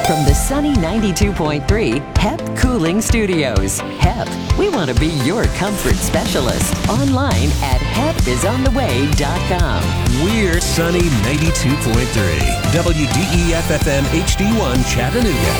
From the sunny 92.3 HEP Cooling Studios. HEP, we want to be your comfort specialist. Online at hepisontheway.com. We're sunny 92.3 WDEF FM HD1 Chattanooga.